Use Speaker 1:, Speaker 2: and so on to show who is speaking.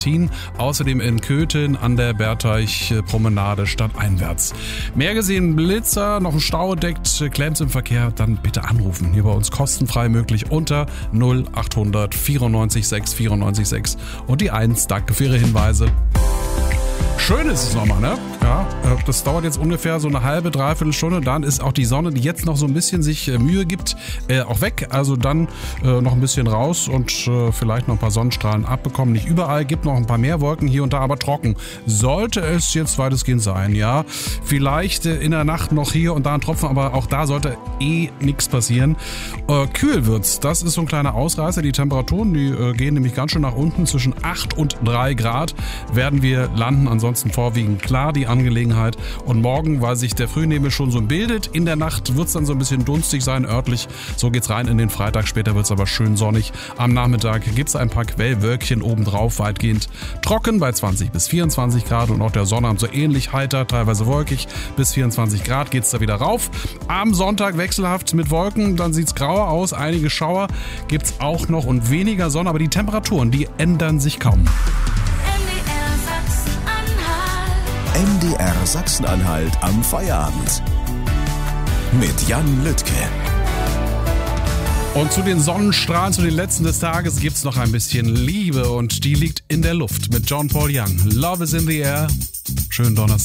Speaker 1: Außerdem in Köthen an der Bergteich-Promenade stadteinwärts. Mehr gesehen, Blitzer, noch ein Stau entdeckt, Klemms im Verkehr, dann bitte anrufen. Hier bei uns kostenfrei möglich unter 0800 94 6 94 6 und die 1. Danke für Ihre Hinweise. Schön ist es nochmal, ne? Ja, das dauert jetzt ungefähr so eine halbe, dreiviertel Stunde. Dann ist auch die Sonne, die jetzt noch so ein bisschen sich Mühe gibt, auch weg. Also dann noch ein bisschen raus und vielleicht noch ein paar Sonnenstrahlen abbekommen. Nicht überall, gibt noch ein paar mehr Wolken hier und da, aber trocken. Sollte es jetzt weitestgehend sein, ja. Vielleicht in der Nacht noch hier und da ein Tropfen, aber auch da sollte nichts passieren. Kühl wird's, das ist so ein kleiner Ausreißer. Die Temperaturen, die gehen nämlich ganz schön nach unten. Zwischen 8 und 3 Grad werden wir landen. Ansonsten vorwiegend klar die Angelegenheit. Und morgen, weil sich der Frühnebel schon so bildet, in der Nacht wird es dann so ein bisschen dunstig sein, örtlich. So geht's rein in den Freitag. Später wird es aber schön sonnig. Am Nachmittag gibt es ein paar Quellwölkchen obendrauf, weitgehend trocken bei 20 bis 24 Grad. Und auch der Sonnabend so ähnlich heiter, teilweise wolkig. Bis 24 Grad geht's da wieder rauf. Am Sonntag wechselhaft mit Wolken, dann sieht's grauer aus. Einige Schauer gibt's auch noch und weniger Sonne, aber die Temperaturen, die ändern sich kaum.
Speaker 2: MDR Sachsen-Anhalt am Feierabend mit Jan Lüttke.
Speaker 1: Und zu den Sonnenstrahlen, zu den letzten des Tages gibt's noch ein bisschen Liebe und die liegt in der Luft mit John Paul Young. Love is in the air. Schönen Donnerstag.